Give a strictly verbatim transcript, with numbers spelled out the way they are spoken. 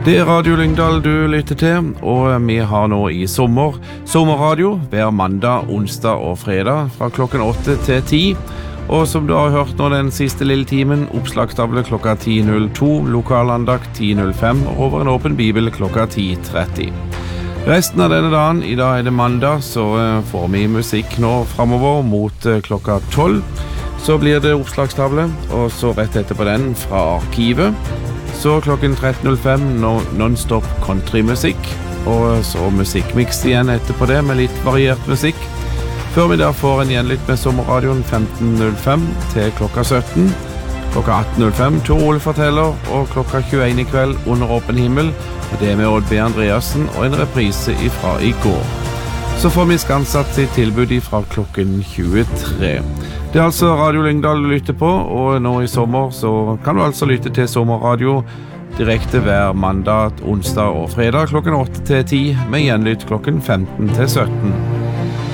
Det er Radio Lyngdal du lytter til, og vi har nå i sommer sommerradio hver mandag, onsdag og fredag fra klokken åtte til ti. Og som du har hørt nå den siste lille timen, oppslagstavle klokka ti null to, lokalandakt ti null fem, over en åpen bibel klokka ti tretti. Resten av denne dagen, i dag er det mandag, så får vi musikk nå fremover mot klokka tolv. Så blir det oppslagstavle, og så rett etterpå den fra arkivet. Så klokken tretten null fem non-stop countrymusikk, og så musikkmix igjen etterpå det med litt variert musikk. Før vi da får en gjenlytt med sommerradioen femten null fem til klokka sytten. Klokka atten null fem Tor Ole forteller, og klokka tjueen i kveld under åpen himmel, og det med Odd B. Andreassen og en reprise ifra i går. Så får vi skansatt sitt tilbud ifra klokken tjuetre. Det er altså Radio Lyngdal du lytter på, og nå i sommer så kan du altså lytte til sommerradio direkte hver mandag, onsdag og fredag klokken åtte til ti, med gjenlytt klokken femten til sytten.